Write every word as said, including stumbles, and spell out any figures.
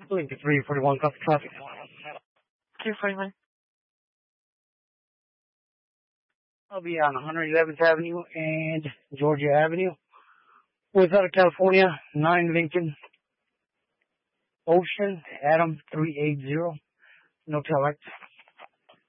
Lincoln three forty-one, copy traffic. two forty-one. I'll be on one eleventh Avenue and Georgia Avenue. West out of California, nine Lincoln. Ocean, Adam three eighty. No tail lights.